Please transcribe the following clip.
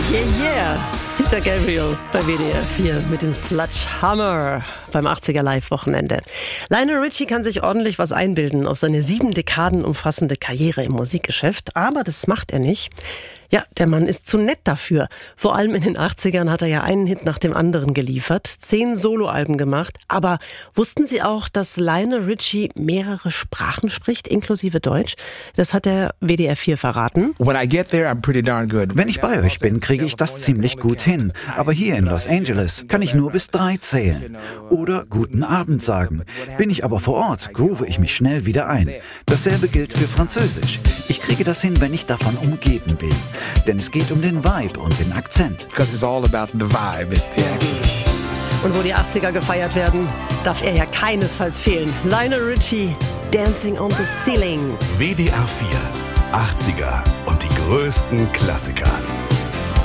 Yeah. Peter Gabriel bei WDR 4 mit dem Sledgehammer beim 80er Live-Wochenende. Lionel Richie kann sich ordentlich was einbilden auf seine 7 Dekaden umfassende Karriere im Musikgeschäft, aber das macht er nicht. Ja, der Mann ist zu nett dafür. Vor allem in den 80ern hat er ja einen Hit nach dem anderen geliefert, 10 Soloalben gemacht. Aber wussten Sie auch, dass Lionel Richie mehrere Sprachen spricht, inklusive Deutsch? Das hat der WDR 4 verraten. Wenn ich bei euch bin, kriege ich das ziemlich gut hin. Aber hier in Los Angeles kann ich nur bis 3 zählen. Oder guten Abend sagen. Bin ich aber vor Ort, groove ich mich schnell wieder ein. Dasselbe gilt für Französisch. Ich kriege das hin, wenn ich davon umgeben bin. Denn es geht um den Vibe und den Akzent. Und wo die 80er gefeiert werden, darf er ja keinesfalls fehlen. Lionel Richie, Dancing on the Ceiling. WDR 4, 80er und die größten Klassiker.